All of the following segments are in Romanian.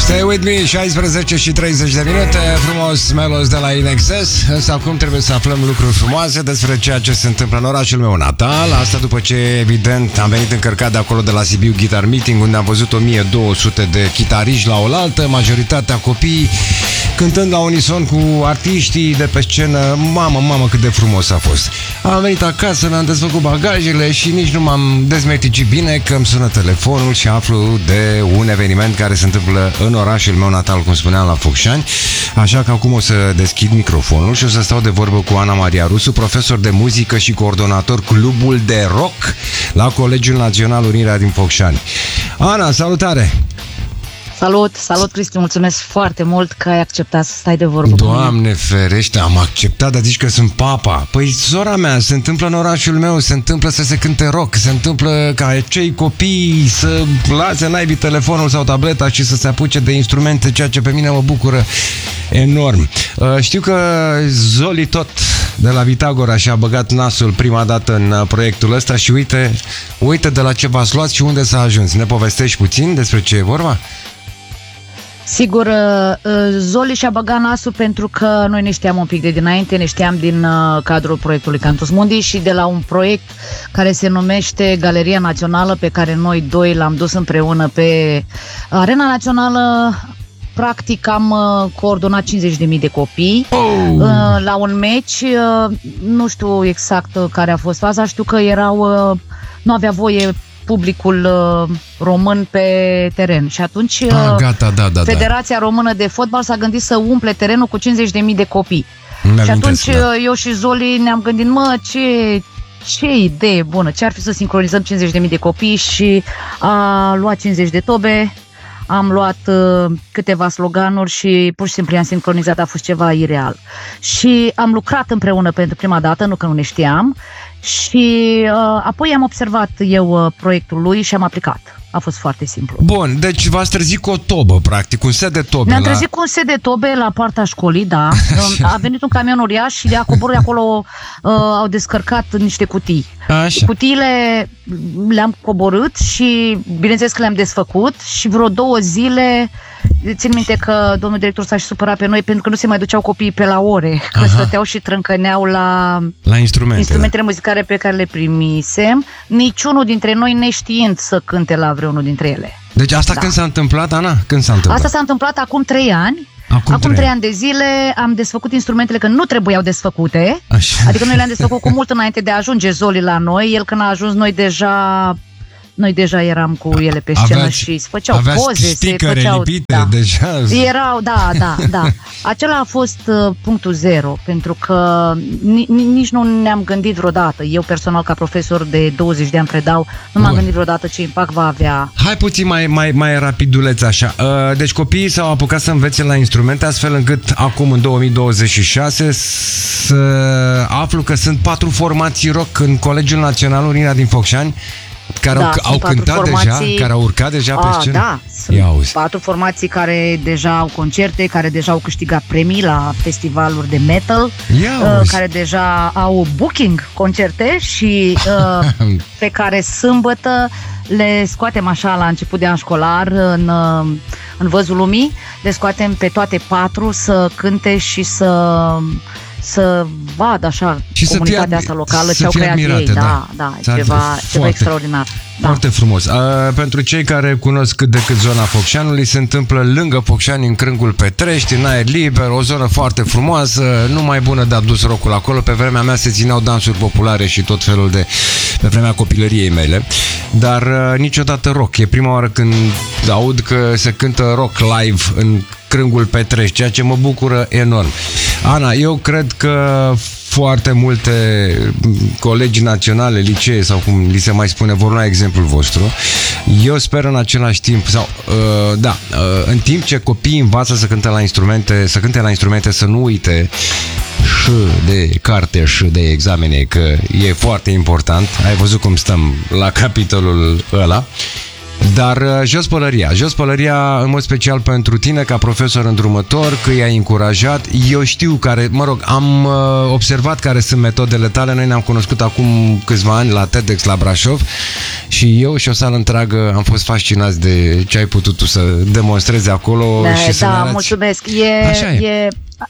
Stay with me, 16 și 30 de minute, frumos melos de la INXS. Însă acum trebuie să aflăm lucruri frumoase despre ceea ce se întâmplă în orașul meu natal. Asta după ce, evident, am venit încărcat de acolo de la Sibiu Guitar Meeting, unde am văzut 1200 de chitariști la oaltă, majoritatea copii cântând la unison cu artiștii de pe scenă. Mamă, cât de frumos a fost. Am venit acasă, mi-am desfăcut bagajele și nici nu m-am dezmeticit bine că îmi sună telefonul și aflu de un eveniment care se întâmplă în orașul meu natal, cum spuneam, la Focșani. Așa că acum o să deschid microfonul și o să stau de vorbă cu Ana Maria Rusu, profesor de muzică și coordonator Clubul de Rock la Colegiul Național Unirea din Focșani. Ana, salutare! Salut, Cristi, mulțumesc foarte mult că ai acceptat să stai de vorbă cu mine. Doamne ferește, am acceptat, dar zici că sunt papa. Păi, sora mea, se întâmplă în orașul meu, se întâmplă să se cânte rock, se întâmplă ca cei copii să lase naibii telefonul sau tableta și să se apuce de instrumente, ceea ce pe mine mă bucură enorm. Știu că Zoli tot de la Vitagora și-a băgat nasul prima dată în proiectul ăsta și uite de la ce v-ați luat și unde s-a ajuns. Ne povestești puțin despre ce e vorba? Sigur, Zoli și-a băgat nasul pentru că noi ne știam un pic de dinainte, ne știam din cadrul proiectului Cantus Mundi și de la un proiect care se numește Galeria Națională, pe care noi doi l-am dus împreună pe Arena Națională. Practic am coordonat 50.000 de copii la un meci, nu știu exact care a fost faza, știu că nu avea voie publicul român pe teren și atunci Federația Română de Fotbal s-a gândit să umple terenul cu 50.000 de copii. Și atunci eu și Zoli ne-am gândit, ce idee bună, ce ar fi să sincronizăm 50.000 de copii și a luat 50 de tobe, am luat câteva sloganuri și pur și simplu i-am sincronizat, a fost ceva ireal. Și am lucrat împreună pentru prima dată, nu că nu ne știam, și apoi am observat eu proiectul lui și am aplicat. A fost foarte simplu. Bun, deci v-ați trezit cu o tobă, practic, un set de tobe. Ne-am trezit cu un set de tobe la poarta școlii, da. A venit un camion uriaș și de-a coborât acolo, au descărcat niște cutii. Așa. Cutiile le-am coborât și bineînțeles că le-am desfăcut și vreo 2 zile, țin minte că domnul director s-a și supărat pe noi pentru că nu se mai duceau copiii pe la ore, că stăteau și trâncăneau la instrumentele muzicale pe care le primisem, niciunul dintre noi neștiind să cânte la vreunul dintre ele. Deci asta când s-a întâmplat, Ana? Când s-a întâmplat? Asta s-a întâmplat acum 3 ani. Acum 3 ani de zile am desfăcut instrumentele că nu trebuiau desfăcute. Așa. Adică noi le-am desfăcut cu mult înainte de a ajunge Zoli la noi. El când a ajuns, noi deja eram cu ele pe scenă și se făceau poze, se făceau lipite, deja. Erau, da. Acela a fost punctul zero, pentru că nici nu ne-am gândit vreodată. Eu personal, ca profesor de 20 de ani predau, nu m-am gândit vreodată ce impact va avea. Hai puțin mai rapiduleț așa. Deci copiii s-au apucat să învețe la instrumente, astfel încât acum în 2026 să aflu că sunt 4 formații rock în Colegiul Național Unirea din Focșani, care au cântat deja, care au urcat deja pe scenă? Da, sunt 4 formații care deja au concerte, care deja au câștigat premii la festivaluri de metal, care deja au booking concerte și pe care sâmbătă le scoatem așa la început de an școlar în Văzul Lumii, le scoatem pe toate 4 să cânte și să vadă așa și comunitatea asta locală ce au creat ei. Da, ceva extraordinar. Foarte frumos. Pentru cei care cunosc cât de cât zona Focșanului, se întâmplă lângă Focșani, în Crângul Petrești, în aer liber, o zonă foarte frumoasă, numai bună de adus rock-ul acolo. Pe vremea mea se țineau dansuri populare și tot felul de... pe vremea copilăriei mele, dar niciodată rock. E prima oară când aud că se cântă rock live în Crângul Petrești, ceea ce mă bucură enorm. Ana, eu cred că foarte multe colegi naționale, licee sau cum li se mai spune, vor lua exemplul vostru. Eu sper în același timp, în timp ce copiii învață să cânte la instrumente, să nu uite și de carte și de examene, că e foarte important. Ai văzut cum stăm la capitolul ăla. Dar jos pălăria în mod special pentru tine ca profesor îndrumător, că i-ai încurajat. Eu știu am observat care sunt metodele tale. Noi ne-am cunoscut acum câțiva ani la TEDx la Brașov și eu și o sală întreagă am fost fascinați de ce ai putut tu să demonstrezi acolo și să ne arăți. Mulțumesc. Așa e.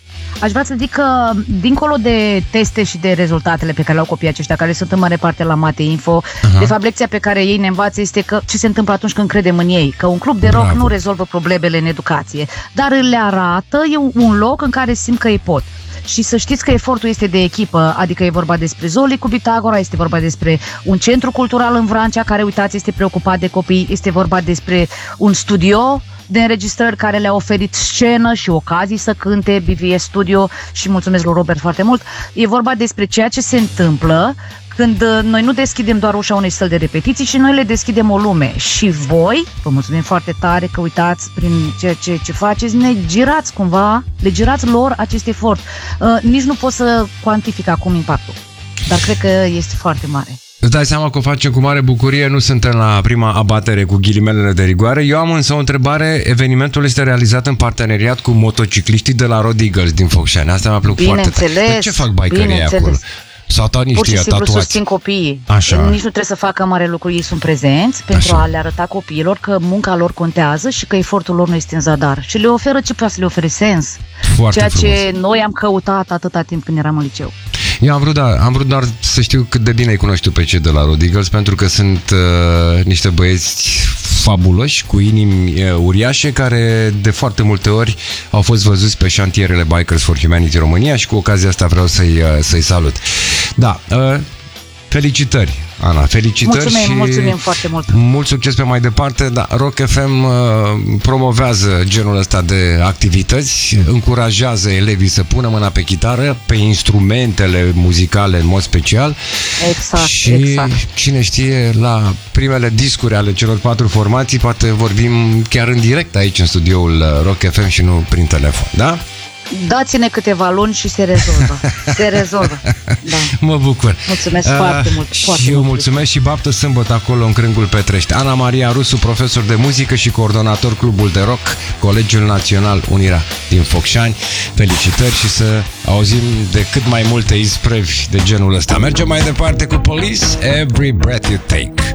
Aș vrea să zic că, dincolo de teste și de rezultatele pe care le au copiii aceștia, care sunt în mare parte la Mate Info, de fapt, lecția pe care ei ne învață este că ce se întâmplă atunci când credem în ei, că un club de rock nu rezolvă problemele în educație, dar le arată, e un loc în care simt că ei pot. Și să știți că efortul este de echipă, adică e vorba despre Zoli cu Pitagora, este vorba despre un centru cultural în Vrancea care, uitați, este preocupat de copii, este vorba despre un studio de înregistrări care le-a oferit scenă și ocazii să cânte, BVS Studio, și mulțumesc lui Robert foarte mult. E vorba despre ceea ce se întâmplă când noi nu deschidem doar ușa unei săli de repetiții, și noi le deschidem o lume. Și voi, vă mulțumim foarte tare că, uitați, prin ceea ce faceți, ne girați cumva, le girați lor acest efort. Nici nu pot să cuantific acum impactul, dar cred că este foarte mare. Îți dai seama că o facem cu mare bucurie, nu suntem la prima abatere cu ghilimelele de rigoare. Eu am însă o întrebare. Evenimentul este realizat în parteneriat cu motocicliștii de la Road Eagles din Focșani. Asta mi-a plăcut foarte tare. De ce fac bikerii acolo? Sau pur și simplu susțin copiii. Așa. Nici nu trebuie să facă mare lucru, ei sunt prezenți pentru a le arăta copiilor că munca lor contează și că efortul lor nu este în zadar. Și le oferă ce poate să le ofere sens. Foarte ceea frumos. Ce noi am căutat atâta timp când eram în liceu. Eu am vrut doar să știu cât de bine îi cunoști tu pe cei de la Road Eagles, pentru că sunt niște băieți fabuloși, cu inimi uriașe, care de foarte multe ori au fost văzuți pe șantierele Bikers for Humanity România și cu ocazia asta vreau să-i salut. Da, felicitări, Ana, felicitări. Mulțumim foarte mult. Mult succes pe mai departe. Da, Rock FM promovează genul ăsta de activități, încurajează elevii să pună mâna pe chitară, pe instrumentele muzicale în mod special. Exact, și cine știe, la primele discuri ale celor 4 formații poate vorbim chiar în direct aici în studioul Rock FM și nu prin telefon, da? Dați-ne câteva luni și se rezolvă. Se rezolvă. Da. Mă bucur. Mulțumesc foarte mult. Și eu mulțumesc și baptă sâmbătă acolo în Crângul Petrești. Ana Maria Rusu, profesor de muzică și coordonator Clubul de Rock, Colegiul Național Unirea din Focșani. Felicitări și să auzim de cât mai multe isprăvi de genul ăsta. Mergem mai departe cu Police, Every Breath You Take.